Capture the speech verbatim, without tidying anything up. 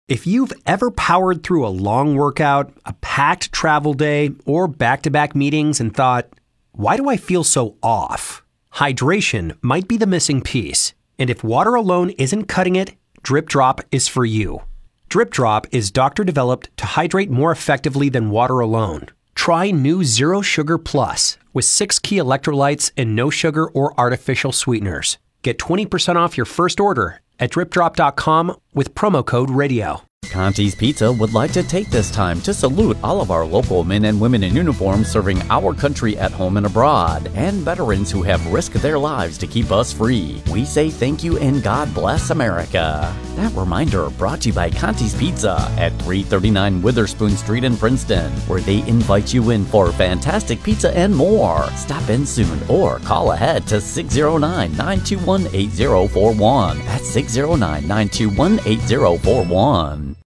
If you've ever powered through a long workout, a packed travel day, or back-to-back meetings and thought, why do I feel so off? Hydration might be the missing piece. And if water alone isn't cutting it, Drip Drop is for you. Drip Drop is doctor-developed to hydrate more effectively than water alone. Try new Zero Sugar Plus with six key electrolytes and no sugar or artificial sweeteners. Get twenty percent off your first order at drip drop dot com with promo code radio. Conti's Pizza would like to take this time to salute all of our local men and women in uniform serving our country at home and abroad, and veterans who have risked their lives to keep us free. We say thank you and God bless America. That reminder brought to you by Conti's Pizza at three thirty-nine Witherspoon Street in Princeton, where they invite you in for fantastic pizza and more. Stop in soon or call ahead to six oh nine, nine two one, eight oh four one. That's six oh nine, nine two one, eight oh four one.